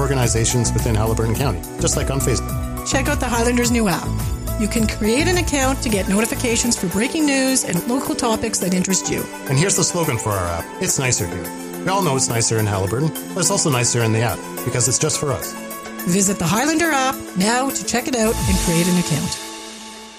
organizations within Haliburton County, just like on Facebook. Check out the Highlanders' new app. You can create an account to get notifications for breaking news and local topics that interest you. And here's the slogan for our app. It's nicer here. We all know it's nicer in Haliburton, but it's also nicer in the app because it's just for us. Visit the Highlander app now to check it out and create an account.